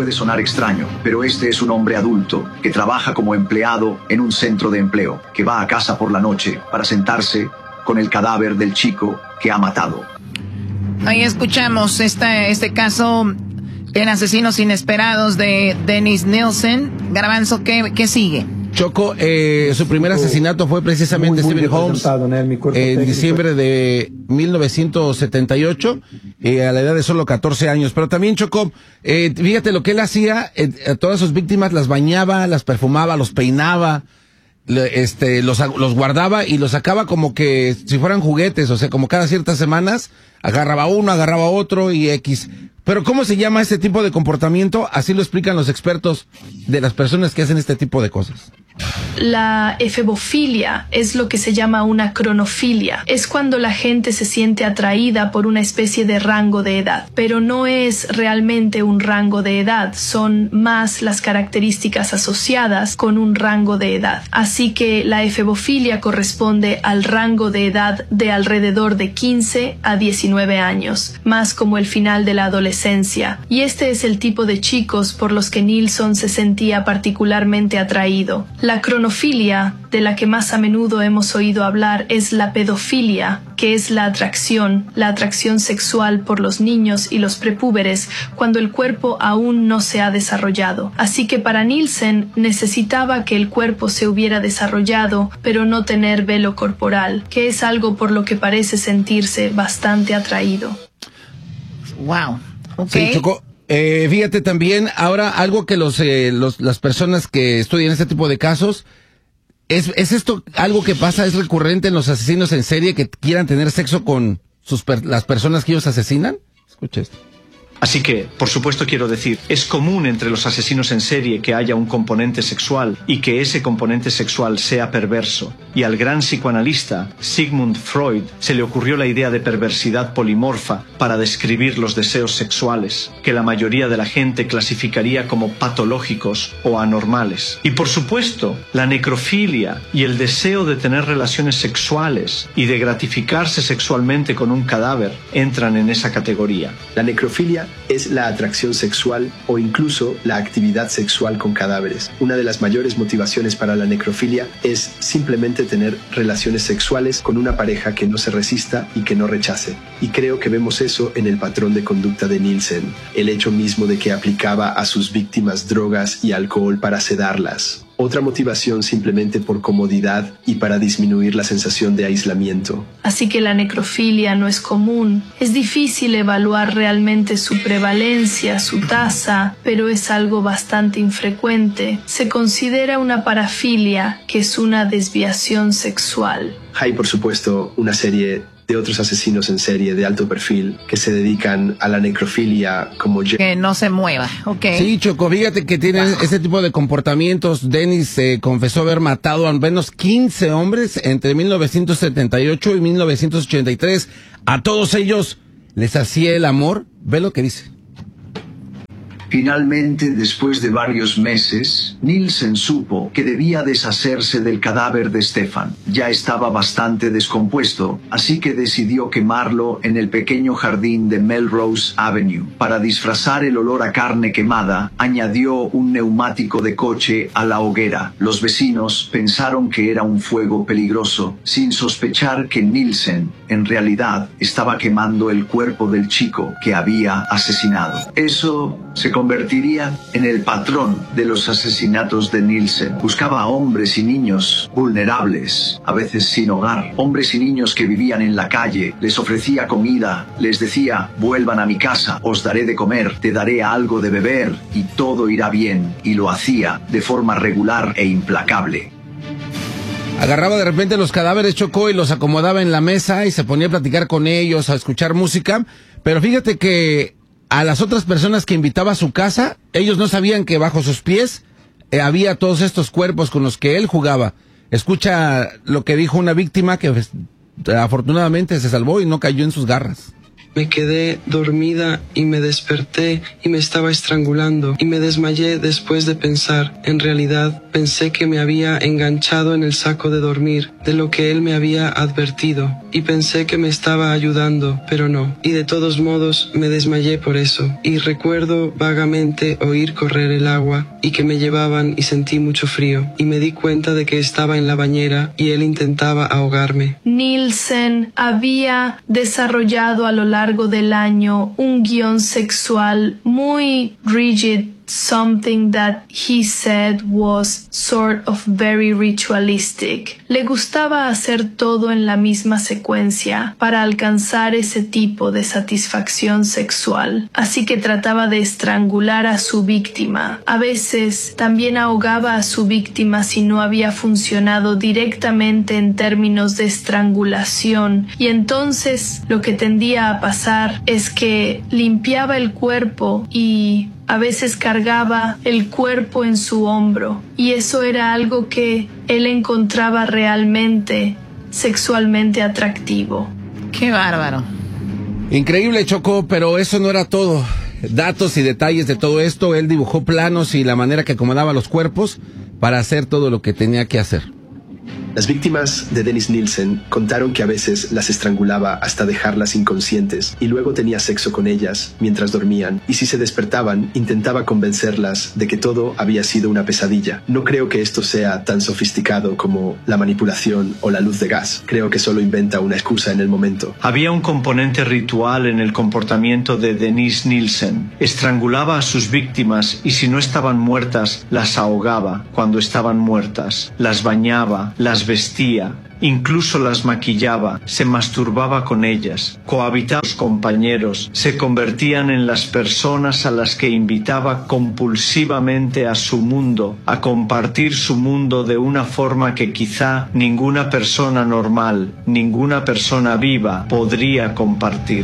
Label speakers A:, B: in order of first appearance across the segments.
A: puede sonar extraño, pero este es un hombre adulto que trabaja como empleado en un centro de empleo, que va a casa por la noche para sentarse con el cadáver del chico que ha matado.
B: Ahí escuchamos este caso en Asesinos Inesperados de Dennis Nielsen. Garbanzo, ¿qué sigue?
C: Choco, su primer asesinato fue precisamente Stephen Holmes en diciembre de 1978, a la edad de solo 14 años. Pero también, Choco, fíjate lo que él hacía, a todas sus víctimas las bañaba, las perfumaba, los peinaba, los guardaba y los sacaba como que si fueran juguetes, o sea, como cada ciertas semanas, agarraba uno, agarraba otro y X. Pero ¿cómo se llama este tipo de comportamiento? Así lo explican los expertos de las personas que hacen este tipo de cosas.
D: La efebofilia es lo que se llama una cronofilia. Es cuando la gente se siente atraída por una especie de rango de edad, pero no es realmente un rango de edad, son más las características asociadas con un rango de edad. Así que la efebofilia corresponde al rango de edad de alrededor de 15 a 19 años, más como el final de la adolescencia. Y este es el tipo de chicos por los que Nilsson se sentía particularmente atraído. La cronofilia, de la que más a menudo hemos oído hablar, es la pedofilia, que es la atracción sexual por los niños y los prepúberes cuando el cuerpo aún no se ha desarrollado. Así que para Nielsen necesitaba que el cuerpo se hubiera desarrollado, pero no tener velo corporal, que es algo por lo que parece sentirse bastante atraído.
B: Wow. Okay.
C: Sí, Choco. Fíjate también, ahora algo que las personas que estudian este tipo de casos, ¿es esto algo que pasa, es recurrente en los asesinos en serie que quieran tener sexo con las personas que ellos asesinan? Escucha esto.
E: Así que, por supuesto quiero decir, es común entre los asesinos en serie que haya un componente sexual y que ese componente sexual sea perverso. Y al gran psicoanalista Sigmund Freud se le ocurrió la idea de perversidad polimorfa para describir los deseos sexuales, que la mayoría de la gente clasificaría como patológicos o anormales. Y por supuesto, la necrofilia y el deseo de tener relaciones sexuales y de gratificarse sexualmente con un cadáver entran en esa categoría.
F: La necrofilia es la atracción sexual o incluso la actividad sexual con cadáveres. Una de las mayores motivaciones para la necrofilia es simplemente tener relaciones sexuales con una pareja que no se resista y que no rechace. Y creo que vemos eso en el patrón de conducta de Nielsen, el hecho mismo de que aplicaba a sus víctimas drogas y alcohol para sedarlas. Otra motivación simplemente por comodidad y para disminuir la sensación de aislamiento.
D: Así que la necrofilia no es común. Es difícil evaluar realmente su prevalencia, su tasa, pero es algo bastante infrecuente. Se considera una parafilia, que es una desviación sexual.
F: Hay, por supuesto, una serie de otros asesinos en serie de alto perfil que se dedican a la necrofilia como...
B: Que no se mueva, ok.
C: Sí, Choco, fíjate que tienen este tipo de comportamientos. Dennis confesó haber matado al menos 15 hombres entre 1978 y 1983. A todos ellos les hacía el amor. Ve lo que dice.
A: Finalmente, después de varios meses, Nielsen supo que debía deshacerse del cadáver de Stefan. Ya estaba bastante descompuesto, así que decidió quemarlo en el pequeño jardín de Melrose Avenue. Para disfrazar el olor a carne quemada, añadió un neumático de coche a la hoguera. Los vecinos pensaron que era un fuego peligroso, sin sospechar que Nielsen, en realidad, estaba quemando el cuerpo del chico que había asesinado. Eso se convertiría en el patrón de los asesinatos de Nielsen. Buscaba a hombres y niños vulnerables, a veces sin hogar, hombres y niños que vivían en la calle, les ofrecía comida, les decía, vuelvan a mi casa, os daré de comer, te daré algo de beber y todo irá bien, y lo hacía de forma regular e implacable.
C: Agarraba de repente los cadáveres, Chocó, y los acomodaba en la mesa y se ponía a platicar con ellos, a escuchar música, pero fíjate que a las otras personas que invitaba a su casa, ellos no sabían que bajo sus pies había todos estos cuerpos con los que él jugaba. Escucha lo que dijo una víctima que afortunadamente se salvó y no cayó en sus garras.
G: Me quedé dormida y me desperté y me estaba estrangulando y me desmayé después de pensar. En realidad, pensé que me había enganchado en el saco de dormir, de lo que él me había advertido, y pensé que me estaba ayudando, pero no. Y de todos modos, me desmayé por eso. Y recuerdo vagamente oír correr el agua y que me llevaban y sentí mucho frío. Y me di cuenta de que estaba en la bañera y él intentaba ahogarme.
D: Nielsen había desarrollado a lo largo del año un guión sexual muy rigid, something that he said was sort of very ritualistic. Le gustaba hacer todo en la misma secuencia para alcanzar ese tipo de satisfacción sexual, así que trataba de estrangular a su víctima. A veces también ahogaba a su víctima si no había funcionado directamente en términos de estrangulación, y entonces lo que tendía a pasar es que limpiaba el cuerpo y a veces cargaba el cuerpo en su hombro, y eso era algo que él encontraba realmente sexualmente atractivo.
B: ¡Qué bárbaro!
C: Increíble, Choco, pero eso no era todo. Datos y detalles de todo esto, él dibujó planos y la manera que acomodaba los cuerpos para hacer todo lo que tenía que hacer.
F: Las víctimas de Dennis Nielsen contaron que a veces las estrangulaba hasta dejarlas inconscientes y luego tenía sexo con ellas mientras dormían, y si se despertaban intentaba convencerlas de que todo había sido una pesadilla. No creo que esto sea tan sofisticado como la manipulación o la luz de gas. Creo que solo inventa una excusa en el momento.
E: Había un componente ritual en el comportamiento de Dennis Nielsen. Estrangulaba a sus víctimas y si no estaban muertas, las ahogaba cuando estaban muertas, las bañaba, las vestía, incluso las maquillaba, se masturbaba con ellas, cohabitaba con sus compañeros, se convertían en las personas a las que invitaba compulsivamente a su mundo, a compartir su mundo de una forma que quizá ninguna persona normal, ninguna persona viva podría compartir.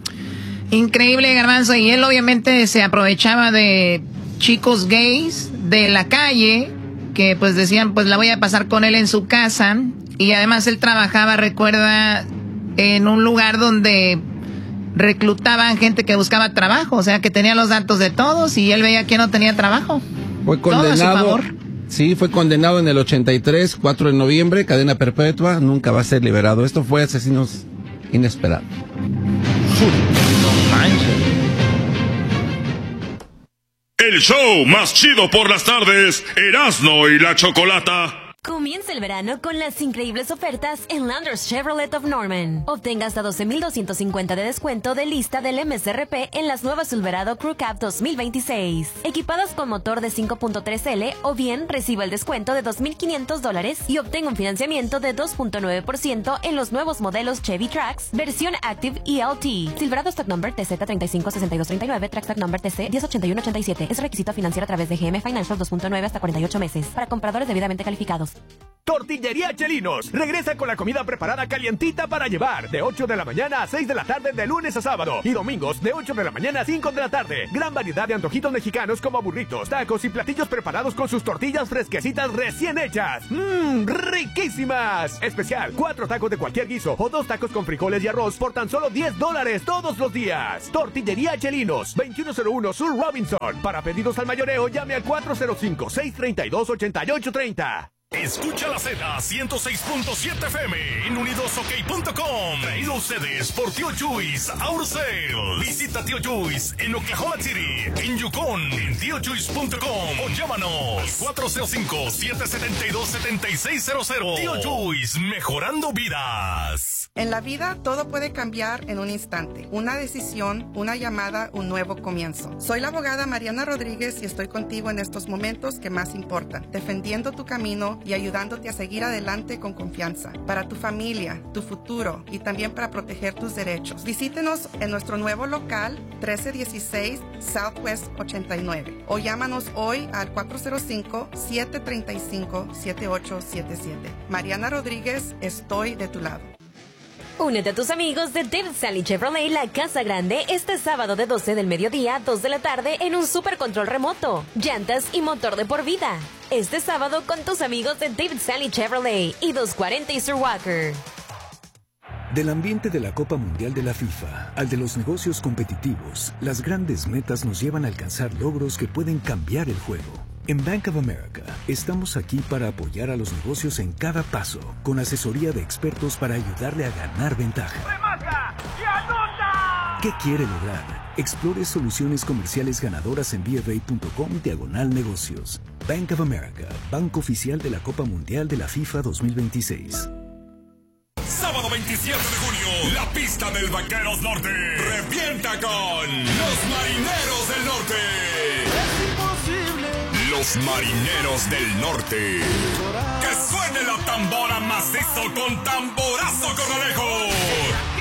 B: Increíble, Garbanzo, y él obviamente se aprovechaba de chicos gays de la calle que pues decían, pues la voy a pasar con él en su casa, y además él trabajaba, recuerda, en un lugar donde reclutaban gente que buscaba trabajo, o sea que tenía los datos de todos y él veía que no tenía trabajo.
C: Fue condenado, todo a su favor. Sí, fue condenado en el 83, 4 de noviembre, cadena perpetua, nunca va a ser liberado. Esto fue Asesinos Inesperados.
B: No manches.
H: El show más chido por las tardes, Erasmo y la Chocolata.
I: Comienza el verano con las increíbles ofertas en Landers Chevrolet of Norman. Obtenga hasta $12,250 de descuento de lista del MSRP en las nuevas Silverado Crew Cab 2026. Equipadas con motor de 5.3L, o bien reciba el descuento de $2,500 y obtenga un financiamiento de 2.9% en los nuevos modelos Chevy Trax, versión Active y LT. Silverado Stock Number TZ356239, Trax Stock Number TC 108187. Es requisito financiar a través de GM Financial 2.9 hasta 48 meses. Para compradores debidamente calificados.
J: Tortillería Chelinos regresa con la comida preparada calientita para llevar, de 8 de la mañana a 6 de la tarde de lunes a sábado, y domingos de 8 de la mañana a 5 de la tarde. Gran variedad de antojitos mexicanos como burritos, tacos y platillos preparados con sus tortillas fresquecitas recién hechas. ¡Riquísimas! Especial, 4 tacos de cualquier guiso o 2 tacos con frijoles y arroz por tan solo $10 todos los días. Tortillería Chelinos, 2101 Sur Robinson. Para pedidos al mayoreo, llame al 405-632-8830.
H: Escucha la Z 106.7 FM en unidosok.com. Traído ustedes por Tío Chuys Auto Sales. Visita Tío Chuys en Oklahoma City, en Yukon, en tiochuys.com o llámanos 405-772-7600. Tío Chuys, mejorando vidas.
K: En la vida todo puede cambiar en un instante. Una decisión, una llamada, un nuevo comienzo. Soy la abogada Mariana Rodríguez y estoy contigo en estos momentos que más importan, defendiendo tu camino y ayudándote a seguir adelante con confianza, para tu familia, tu futuro y también para proteger tus derechos. Visítenos en nuestro nuevo local 1316 Southwest 89 o llámanos hoy al 405-735-7877. Mariana Rodríguez, estoy de tu lado.
I: Únete a tus amigos de David Stanley Chevrolet La Casa Grande este sábado de 12 del mediodía a 2 de la tarde en un super control remoto, llantas y motor de por vida. Este sábado con tus amigos de David Stanley Chevrolet y 240 Easter Walker.
L: Del ambiente de la Copa Mundial de la FIFA al de los negocios competitivos, las grandes metas nos llevan a alcanzar logros que pueden cambiar el juego. En Bank of America estamos aquí para apoyar a los negocios en cada paso, con asesoría de expertos para ayudarle a ganar ventaja.
M: ¡Remata y anota!
L: ¿Qué quiere lograr? Explore soluciones comerciales ganadoras en bfa.com/negocios. Bank of America, banco oficial de la Copa Mundial de la FIFA 2026.
H: Sábado 27 de junio, la pista del Vaqueros Norte revienta con los Marineros del Norte.
M: Es imposible.
H: Los Marineros del Norte. Que suene la tambora macizo con tamborazo corralejo.